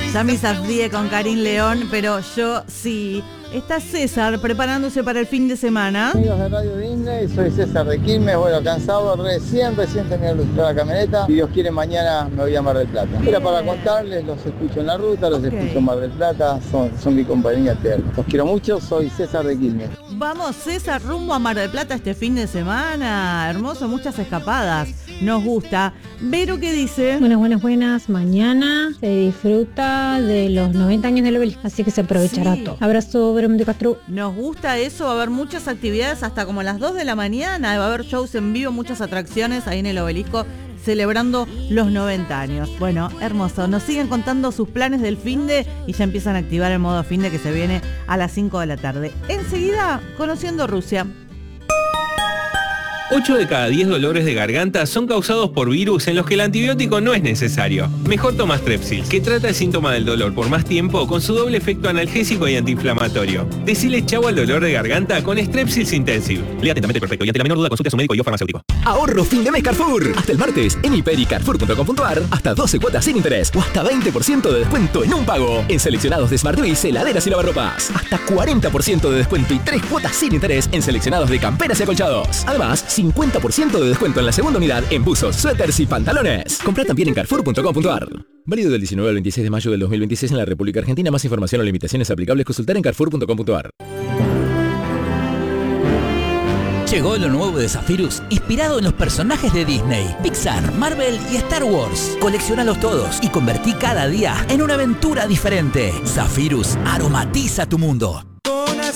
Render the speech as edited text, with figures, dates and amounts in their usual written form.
Ya me zafdié con Karim León, pero yo sí. Está César preparándose para el fin de semana. Amigos de Radio Disney, soy César de Quilmes, bueno, cansado, recién terminé de ilustrar la camioneta. Si Dios quiere, mañana me voy a Mar del Plata. Era para contarles, los escucho en la ruta, los escucho en Mar del Plata, son mi compañía eterna. Los quiero mucho, soy César de Quilmes. Vamos, César, rumbo a Mar del Plata este fin de semana. Hermoso, muchas escapadas. Nos gusta. Vero, ¿qué dice? Buenas. Mañana se disfruta de los 90 años del Obelisco, así que se aprovechará todo. Abrazo, Verónica Castro. Nos gusta eso, va a haber muchas actividades hasta como las 2 de la mañana. Va a haber shows en vivo, muchas atracciones ahí en el Obelisco celebrando los 90 años. Bueno, hermoso. Nos siguen contando sus planes del finde y ya empiezan a activar el modo finde que se viene a las 5 de la tarde. Enseguida, conociendo Rusia. 8 de cada 10 dolores de garganta son causados por virus en los que el antibiótico no es necesario. Mejor toma Strepsils, que trata el síntoma del dolor por más tiempo con su doble efecto analgésico y antiinflamatorio. Decile chau al dolor de garganta con Strepsils Intensive. Lea atentamente el prospecto y ante la menor duda consulte a su médico y o farmacéutico. Ahorro fin de mes Carrefour. Hasta el martes en Hiper y Carrefour.com.ar hasta 12 cuotas sin interés o hasta 20% de descuento en un pago. En seleccionados de Smart Toys, heladeras y lavarropas. Hasta 40% de descuento y 3 cuotas sin interés en seleccionados de camperas y acolchados. Además, 50% de descuento en la segunda unidad en buzos, suéteres y pantalones. Comprá también en Carrefour.com.ar. Válido del 19 al 26 de mayo del 2026 en la República Argentina. Más información o limitaciones aplicables consultar en Carrefour.com.ar. Llegó lo nuevo de Zephyrus, inspirado en los personajes de Disney, Pixar, Marvel y Star Wars. Colecciónalos todos y convertí cada día en una aventura diferente. Zephyrus aromatiza tu mundo.